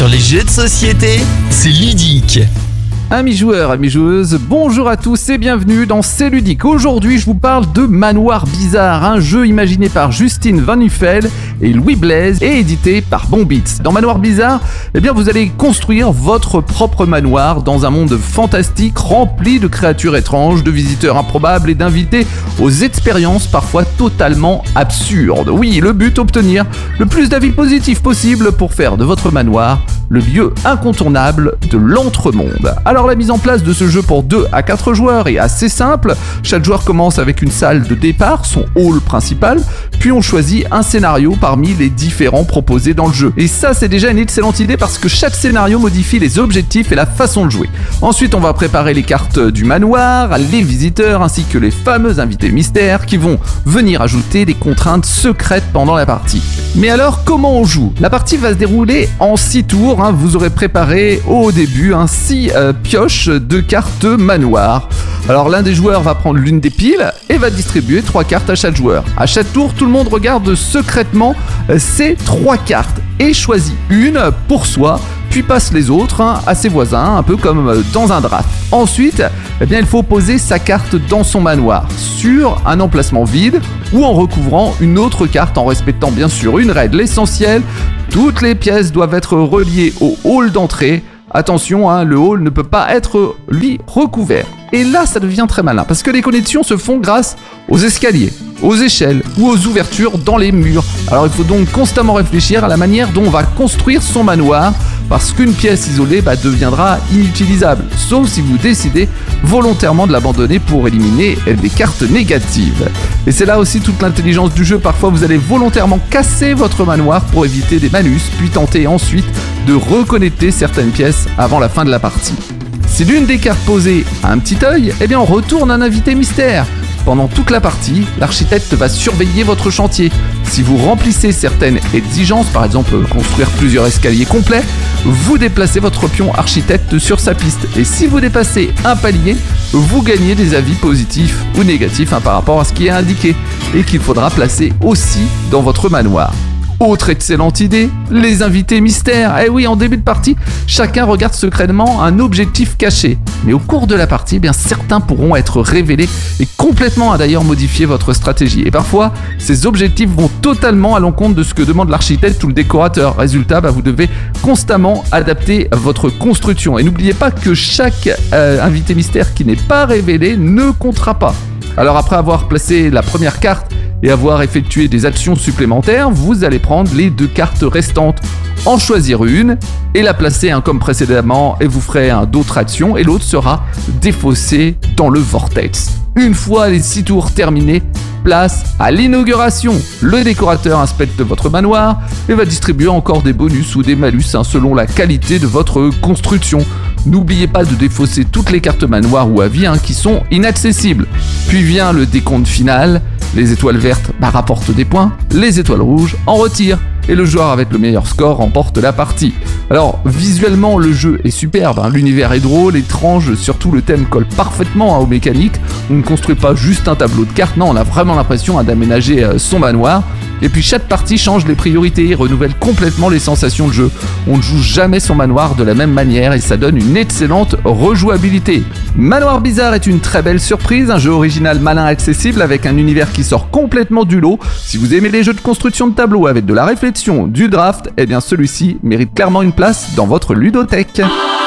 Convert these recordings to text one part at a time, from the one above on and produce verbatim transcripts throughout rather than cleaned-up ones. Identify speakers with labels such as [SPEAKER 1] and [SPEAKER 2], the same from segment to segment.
[SPEAKER 1] sur les jeux de société, c'est ludique.
[SPEAKER 2] Amis joueurs, amis joueuses, bonjour à tous et bienvenue dans C'est ludique. Aujourd'hui, je vous parle de Manoir Bizarre, un jeu imaginé par Justine Van Nuffel et Louis Blaise et édité par Bombits. Dans Manoir Bizarre, eh bien, vous allez construire votre propre manoir dans un monde fantastique rempli de créatures étranges, de visiteurs improbables et d'invités aux expériences parfois totalement absurdes. Oui, le but, obtenir le plus d'avis positifs possible pour faire de votre manoir le lieu incontournable de l'entremonde. Alors la mise en place de ce jeu pour deux à quatre joueurs est assez simple. Chaque joueur commence avec une salle de départ, son hall principal, puis on choisit un scénario parmi les différents proposés dans le jeu. Et ça, c'est déjà une excellente idée parce que chaque scénario modifie les objectifs et la façon de jouer. Ensuite, on va préparer les cartes du manoir, les visiteurs ainsi que les fameux invités mystères qui vont venir ajouter des contraintes secrètes pendant la partie. Mais alors, comment on joue ? La partie va se dérouler en six tours. Hein. Vous aurez préparé au début un six euh, pioches de cartes manoir. Alors l'un des joueurs va prendre l'une des piles et va distribuer trois cartes à chaque joueur. À chaque tour, tout le monde regarde secrètement ces trois cartes et choisit une pour soi, puis passe les autres hein, à ses voisins, un peu comme dans un draft. Ensuite, eh bien, il faut poser sa carte dans son manoir, sur un emplacement vide ou en recouvrant une autre carte en respectant bien sûr une règle essentielle. Toutes les pièces doivent être reliées au hall d'entrée. Attention, hein, le hall ne peut pas être, lui, recouvert. Et là, ça devient très malin, parce que les connexions se font grâce aux escaliers, aux échelles ou aux ouvertures dans les murs. Alors il faut donc constamment réfléchir à la manière dont on va construire son manoir, parce qu'une pièce isolée bah, deviendra inutilisable, sauf si vous décidez volontairement de l'abandonner pour éliminer des cartes négatives. Et c'est là aussi toute l'intelligence du jeu. Parfois vous allez volontairement casser votre manoir pour éviter des malus, puis tenter ensuite de reconnecter certaines pièces avant la fin de la partie. Si l'une des cartes posées a un petit œil, eh bien on retourne un invité mystère. Pendant toute la partie, l'architecte va surveiller votre chantier. Si vous remplissez certaines exigences, par exemple construire plusieurs escaliers complets, vous déplacez votre pion architecte sur sa piste. Et si vous dépassez un palier, vous gagnez des avis positifs ou négatifs hein, par rapport à ce qui est indiqué et qu'il faudra placer aussi dans votre manoir. Autre excellente idée, les invités mystères. Eh oui, en début de partie, chacun regarde secrètement un objectif caché. Mais au cours de la partie, eh bien, certains pourront être révélés et complètement à d'ailleurs modifier votre stratégie. Et parfois, ces objectifs vont totalement à l'encontre de ce que demande l'architecte ou le décorateur. Résultat, bah, vous devez constamment adapter votre construction. Et n'oubliez pas que chaque euh, invité mystère qui n'est pas révélé ne comptera pas. Alors après avoir placé la première carte et avoir effectué des actions supplémentaires, vous allez prendre les deux cartes restantes, en choisir une et la placer hein, comme précédemment et vous ferez hein, d'autres actions et l'autre sera défaussée dans le vortex. Une fois les six tours terminés, place à l'inauguration. Le décorateur inspecte votre manoir et va distribuer encore des bonus ou des malus hein, selon la qualité de votre construction. N'oubliez pas de défausser toutes les cartes manoir ou avis hein, qui sont inaccessibles. Puis vient le décompte final. Les étoiles vertes bah, rapportent des points, les étoiles rouges en retirent. Et le joueur avec le meilleur score remporte la partie. Alors visuellement le jeu est superbe, hein. L'univers est drôle, étrange, surtout le thème colle parfaitement hein, aux mécaniques. On ne construit pas juste un tableau de cartes, non, on a vraiment l'impression hein, d'aménager euh, son manoir. Et puis chaque partie change les priorités et renouvelle complètement les sensations de jeu. On ne joue jamais son manoir de la même manière et ça donne une excellente rejouabilité. Manoir Bizarre est une très belle surprise, un jeu original malin accessible avec un univers qui sort complètement du lot. Si vous aimez les jeux de construction de tableaux avec de la réflexion, du draft, eh bien celui-ci mérite clairement une place dans votre ludothèque.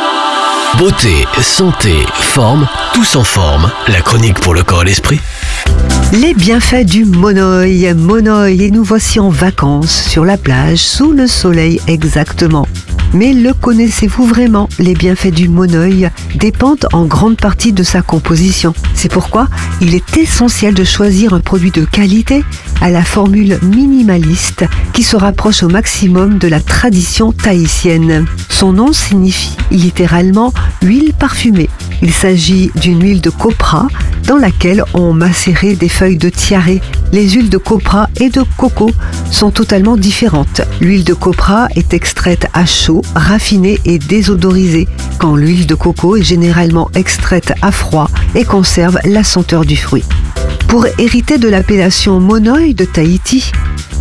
[SPEAKER 1] Beauté, santé, forme, tous en forme. La chronique pour le corps et l'esprit.
[SPEAKER 3] Les bienfaits du monoï. Monoï, et nous voici en vacances sur la plage, sous le soleil exactement. Mais le connaissez-vous vraiment ? Les bienfaits du monoï dépendent en grande partie de sa composition. C'est pourquoi il est essentiel de choisir un produit de qualité à la formule minimaliste qui se rapproche au maximum de la tradition tahitienne. Son nom signifie littéralement huile parfumée. Il s'agit d'une huile de copra dans laquelle on macérait des feuilles de tiare. Les huiles de copra et de coco sont totalement différentes. L'huile de copra est extraite à chaud, raffinée et désodorisée, quand l'huile de coco est généralement extraite à froid et conserve la senteur du fruit. Pour hériter de l'appellation monoï de Tahiti,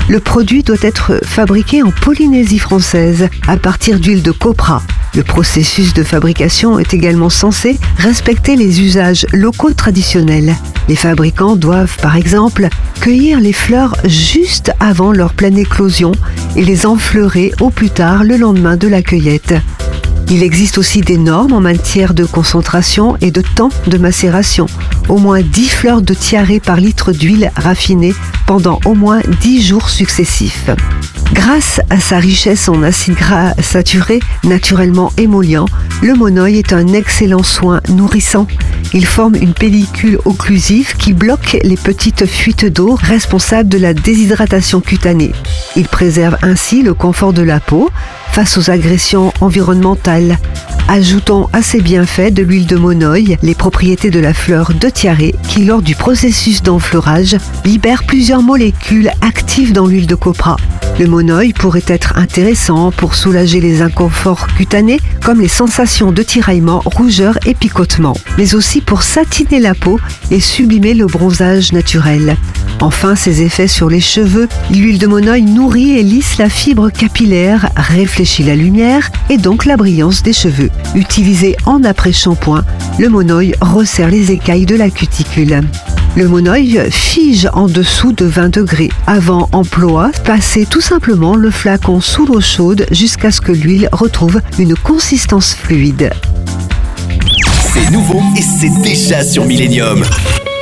[SPEAKER 3] Le produit doit être fabriqué en Polynésie française à partir d'huile de copra. Le processus de fabrication est également censé respecter les usages locaux traditionnels. Les fabricants doivent, par exemple, cueillir les fleurs juste avant leur pleine éclosion et les enfleurer au plus tard le lendemain de la cueillette. Il existe aussi des normes en matière de concentration et de temps de macération. Au moins dix fleurs de tiare par litre d'huile raffinée pendant au moins dix jours successifs. Grâce à sa richesse en acides gras saturés naturellement émollients, le monoï est un excellent soin nourrissant. Il forme une pellicule occlusive qui bloque les petites fuites d'eau responsables de la déshydratation cutanée. Il préserve ainsi le confort de la peau face aux agressions environnementales. Ajoutons à ces bienfaits de l'huile de monoï les propriétés de la fleur de tiare qui, lors du processus d'enfleurage, libère plusieurs molécules actives dans l'huile de copra. Le monoï pourrait être intéressant pour soulager les inconforts cutanés comme les sensations de tiraillement, rougeur et picotement, mais aussi pour satiner la peau et sublimer le bronzage naturel. Enfin, ses effets sur les cheveux. L'huile de monoï nourrit et lisse la fibre capillaire, réfléchit la lumière et donc la brillance des cheveux. Utilisé en après-shampoing, le monoï resserre les écailles de la cuticule. Le monoï fige en dessous de vingt degrés. Avant emploi, passez tout simplement le flacon sous l'eau chaude jusqu'à ce que l'huile retrouve une consistance fluide.
[SPEAKER 1] C'est nouveau et c'est déjà sur Millennium.